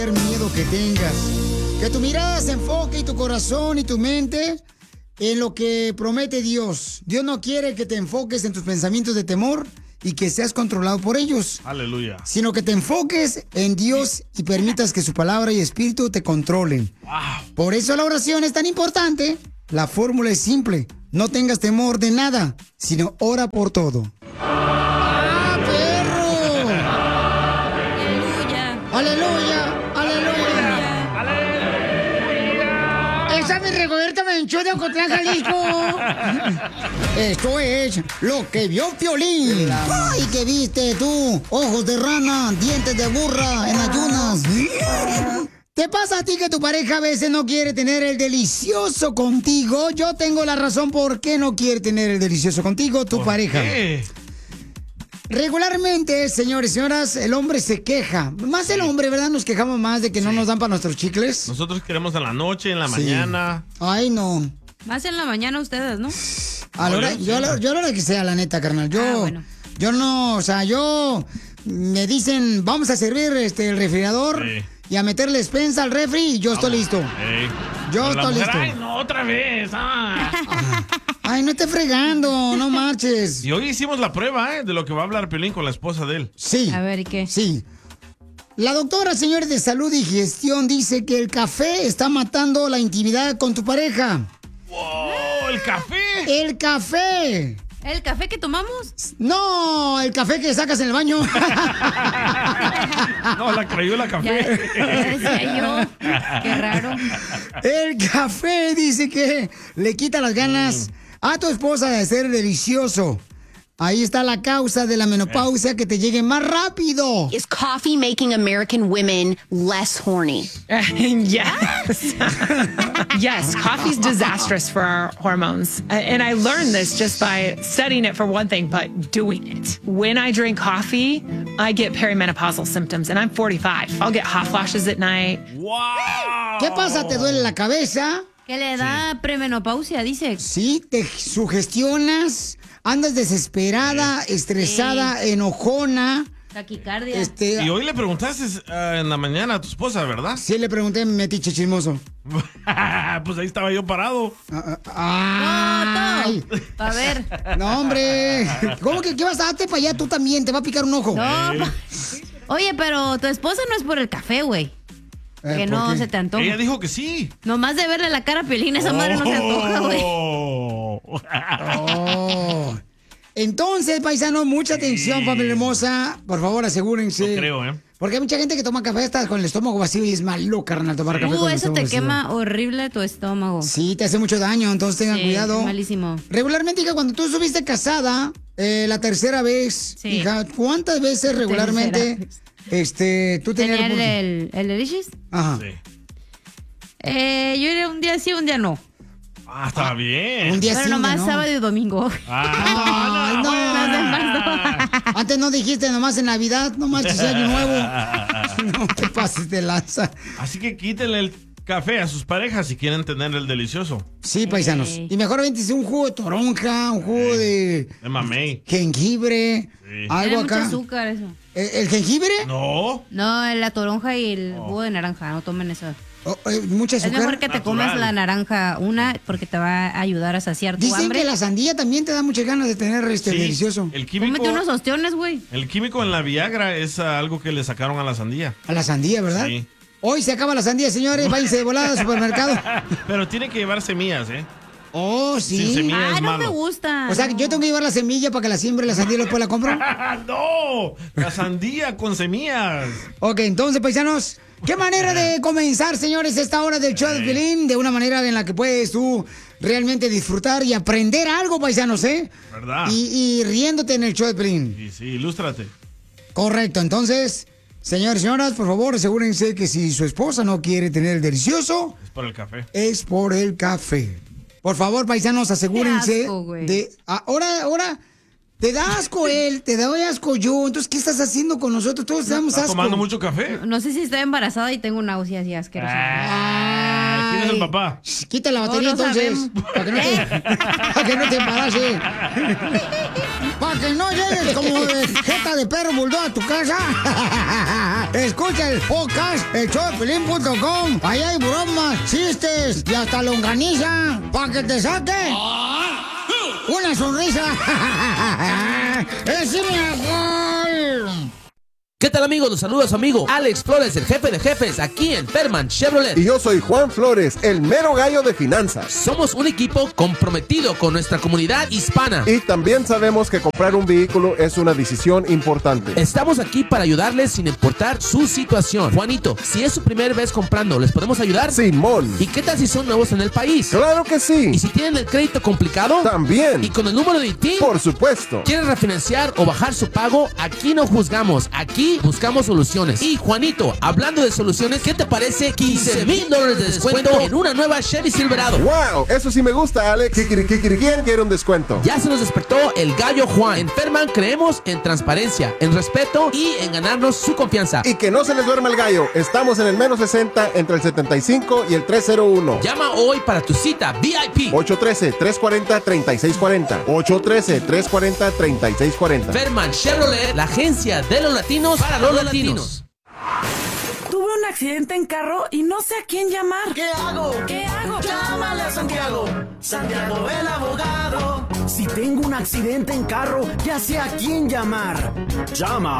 miedo que tengas. Que tu mirada se enfoque y tu corazón y tu mente en lo que promete Dios. Dios no quiere que te enfoques en tus pensamientos de temor y que seas controlado por ellos. Aleluya. Sino que te enfoques en Dios y permitas que su palabra y espíritu te controlen. Wow. Por eso la oración es tan importante. La fórmula es simple. No tengas temor de nada, sino ora por todo. ¡Ah, perro! ¡Aleluya! ¡Aleluya! ¡Aleluya! ¡Examen Rigoberta Menchú de Ocotlán, Jalisco! Esto es lo que vio Piolín. ¡Ay, qué viste tú! Ojos de rana, dientes de burra en ayunas. ¿Te pasa a ti que tu pareja a veces no quiere tener el delicioso contigo? Yo tengo la razón por qué no quiere tener el delicioso contigo, tu pareja. ¿Qué? Regularmente, señores y señoras, el hombre se queja. Más el hombre, ¿verdad? Nos quejamos más de que no nos dan para nuestros chicles. Nosotros queremos en la noche, en la mañana. Ay, no. Más en la mañana ustedes, ¿no? A la hora, yo a la hora que sea, la neta, carnal. Bueno. Yo no, o sea, me dicen, vamos a servir el refrigerador. Sí. Y a meterle despensa al refri y yo estoy listo. Yo estoy listo. Ay, no, otra vez. Ay, no estés fregando, no marches. Y hoy hicimos la prueba, de lo que va a hablar Piolín con la esposa de él. Sí. A ver, ¿y qué? Sí. La doctora, señores de salud y gestión, dice que el café está matando la intimidad con tu pareja. ¡Wow! ¿El café? ¡El café! ¿El café que tomamos? No, el café que sacas en el baño. No, la crayola café. Ya decía yo. Qué raro. El café dice que le quita las ganas a tu esposa de ser delicioso. Ahí está la causa de la menopausia, que te llegue más rápido. Is coffee making American women less horny? Yes. Yes, coffee's disastrous for our hormones. And I learned this just by studying it for one thing, but doing it. When I drink coffee, I get perimenopausal symptoms, and I'm 45. I'll get hot flashes at night. ¡Wow! ¿Qué pasa? ¿Te duele la cabeza? ¿Qué le da premenopausia, dice? Sí, te sugestionas, andas desesperada, estresada, enojona. Taquicardia. Y hoy le preguntaste en la mañana a tu esposa, ¿verdad? Sí, le pregunté, metiche chismoso. Pues ahí estaba yo parado. ¡Ay! A ver. No, hombre. ¿Cómo que qué vas a darte para allá? Tú también, te va a picar un ojo. No. Oye, pero tu esposa no es por el café, güey. Que ¿por no qué? se te antoja. Ella dijo que sí. Nomás de verle la cara a Piolín, esa madre no se antoja, güey. Oh. Entonces, paisano, mucha atención, familia hermosa. Por favor, asegúrense. No creo, Porque hay mucha gente que toma café hasta con el estómago vacío y es malo, carnal, tomar café con el Eso estómago te vacío. quema horrible tu estómago. Sí, te hace mucho daño, entonces tengan Sí, cuidado. malísimo. Regularmente, hija, cuando tú estuviste casada, la tercera vez, Sí. hija, ¿cuántas veces regularmente tú tenías ¿Tenía el Delicious? Ajá. Sí. Yo iría un día sí, un día no. Ah, está bien. Un día Pero sí, un día nomás no. sábado y domingo. Ay, no. Las demás no. Antes no dijiste nomás en Navidad, no manches, año nuevo. No te pases de lanza. Así que quítenle el café a sus parejas si quieren tener el delicioso. Sí, paisanos. Y mejor vente un jugo de toronja, un jugo de De mamey. jengibre, Sí. algo Tiene mucho acá. azúcar eso. ¿El jengibre? No. No, la toronja y el jugo de naranja, no tomen eso. Mucha Es azúcar. mejor que te Natural. comas la naranja porque te va a ayudar a saciar tu Dicen hambre. que la sandía también te da muchas ganas de tener Sí, delicioso. El químico, Cómete unos ostiones, güey. el químico en la Viagra es algo que le sacaron a la sandía. A la sandía, ¿verdad? Sí. Hoy se acaba la sandía, señores. Váyanse de volada al supermercado. Pero tiene que llevar semillas, ¿eh? Oh, Sin sí. semilla es No malo. me gusta. O sea, yo tengo que llevar la semilla para que la siembre la sandía y después la compro. ¡No! La sandía con semillas. Ok, entonces, paisanos, ¿qué manera de comenzar, señores, esta hora del show de Piolín? De una manera en la que puedes tú realmente disfrutar y aprender algo, paisanos, ¿eh? ¿Verdad? Y riéndote en el show de Piolín. Sí, sí, ilústrate. Correcto, entonces, señores y señoras, por favor, asegúrense que si su esposa no quiere tener el delicioso, Es por el café. es por el café. Por favor, paisanos, asegúrense Qué asco, güey. de... Ahora, te da asco él, te doy asco yo. Entonces, ¿qué estás haciendo con nosotros? Todos te damos ¿Estás asco. tomando mucho café? No sé si estoy embarazada y tengo náuseas y asquerosa. ¿Quién es el papá? Quita la batería No lo entonces. sabemos. Para que no te embarace. Para que no llegues como de jeta de perro bulldog a tu casa, escucha el podcast, elshowdepiolín.com. Ahí hay bromas, chistes y hasta longaniza para que te saque una sonrisa. ¡Échame alcohol! ¿Qué tal, amigos? Los saluda su amigo Alex Flores, el jefe de jefes, aquí en Perman Chevrolet. Y yo soy Juan Flores, el mero gallo de finanzas. Somos un equipo comprometido con nuestra comunidad hispana. Y también sabemos que comprar un vehículo es una decisión importante. Estamos aquí para ayudarles sin importar su situación. Juanito, si es su primera vez comprando, ¿les podemos ayudar? Simón. ¿Y qué tal si son nuevos en el país? ¡Claro que sí! ¿Y si tienen el crédito complicado? También. ¿Y con el número de ITIN? Por supuesto. ¿Quieren refinanciar o bajar su pago? Aquí no juzgamos, aquí buscamos soluciones. Y Juanito, hablando de soluciones, ¿qué te parece $15,000 de descuento en una nueva Chevy Silverado? ¡Wow! Eso sí me gusta, Alex. ¿Quién quiere un descuento? Ya se nos despertó el gallo Juan. En Perman creemos en transparencia, en respeto y en ganarnos su confianza. Y que no se les duerma el gallo. Estamos en el menos 60 entre el 75 y el 301. Llama hoy para tu cita VIP. 813-340-3640. 813-340-3640. Perman Chevrolet, la agencia de los latinos para los latinos. Tuve un accidente en carro y no sé a quién llamar. ¿Qué hago? Llámale a Santiago. Santiago el abogado. Si tengo un accidente en carro, ya sé a quién llamar. Llama